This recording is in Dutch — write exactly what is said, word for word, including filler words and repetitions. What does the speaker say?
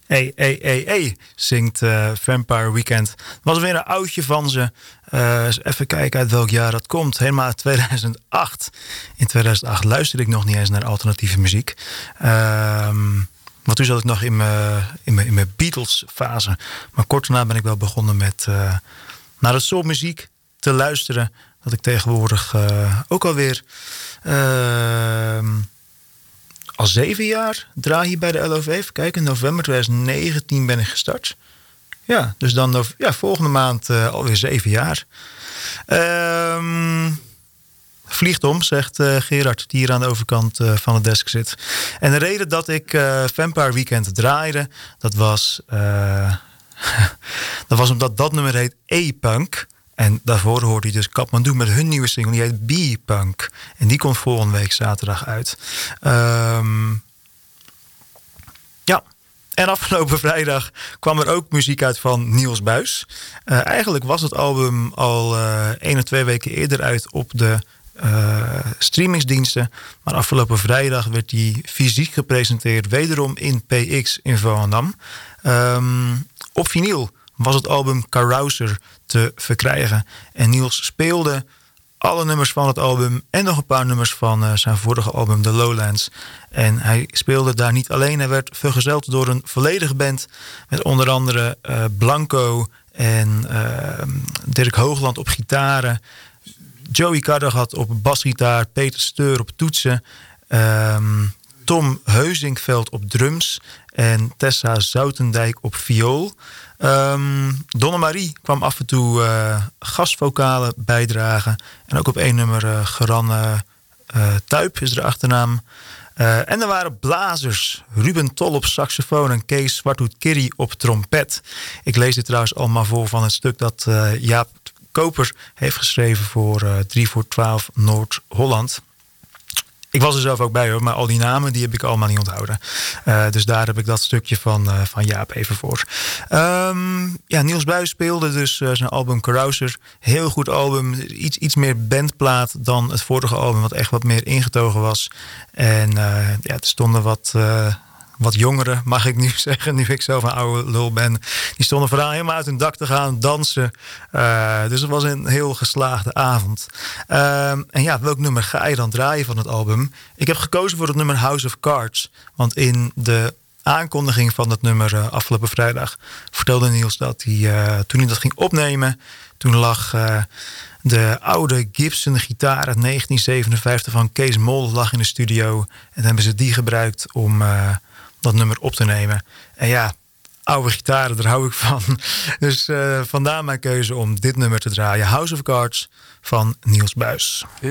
Hey, hey, hey, hey, zingt uh, Vampire Weekend. Was weer een oudje van ze. Uh, eens even kijken uit welk jaar dat komt. Helemaal uit tweeduizend acht. In tweeduizend acht luisterde ik nog niet eens naar alternatieve muziek. Um, want toen zat ik nog in mijn, in mijn, in mijn Beatles fase. Maar kort daarna ben ik wel begonnen met uh, naar het soort muziek te luisteren. Dat ik tegenwoordig uh, ook alweer... Uh, Al zeven jaar draai hier bij de L O V. Even kijken, in november tweeduizend negentien ben ik gestart. Ja, dus dan ja, volgende maand uh, alweer zeven jaar. Um, vliegt om, zegt uh, Gerard, die hier aan de overkant uh, van de desk zit. En de reden dat ik uh, Vampire Weekend draaide, dat was, uh, dat was omdat dat nummer heet E-Punk. En daarvoor hoorde je dus Kathmandu met hun nieuwe single. Die heet B-Punk. En die komt volgende week zaterdag uit. Um, ja. En afgelopen vrijdag kwam er ook muziek uit van Niels Buijs. Uh, eigenlijk was het album al uh, één of twee weken eerder uit op de uh, streamingsdiensten. Maar afgelopen vrijdag werd die fysiek gepresenteerd. Wederom in P X in Volendam. Um, op vinyl was het album Carouser te verkrijgen. En Niels speelde alle nummers van het album en nog een paar nummers van uh, zijn vorige album The Lowlands. En hij speelde daar niet alleen. Hij werd vergezeld door een volledige band met onder andere uh, Blanco en uh, Dirk Hoogland op gitaren. Joey Cardagat op basgitaar, Peter Steur op toetsen, um, Tom Heusinkveld op drums en Tessa Zoutendijk op viool. Um, Donna Marie kwam af en toe uh, gastvokalen bijdragen. En ook op één nummer uh, Geranne uh, Tuip is de achternaam. Uh, en er waren blazers. Ruben Tol op saxofoon en Kees Zwarthoed-Kirry op trompet. Ik lees dit trouwens allemaal voor van het stuk dat uh, Jaap Koper heeft geschreven voor uh, drie voor twaalf Noord-Holland. Ik was er zelf ook bij hoor, maar al die namen die heb ik allemaal niet onthouden. Uh, dus daar heb ik dat stukje van, uh, van Jaap even voor. Um, ja, Niels Buijs speelde dus uh, zijn album Carouser. Heel goed album. Iets, iets meer bandplaat dan het vorige album, wat echt wat meer ingetogen was. En uh, ja, er stonden wat... Uh, Wat jongeren, mag ik nu zeggen, nu ik zelf een oude lul ben. Die stonden vooral helemaal uit hun dak te gaan dansen. Uh, dus het was een heel geslaagde avond. Uh, en ja, welk nummer ga je dan draaien van het album? Ik heb gekozen voor het nummer House of Cards. Want in de aankondiging van dat nummer uh, afgelopen vrijdag vertelde Niels dat hij, uh, toen hij dat ging opnemen, toen lag uh, de oude Gibson gitaar uit negentien zevenenvijftig van Kees Mol lag in de studio. En hebben ze die gebruikt om Uh, dat nummer op te nemen. En ja, oude gitaren, daar hou ik van. Dus uh, vandaar mijn keuze om dit nummer te draaien. House of Cards van Niels Buijs.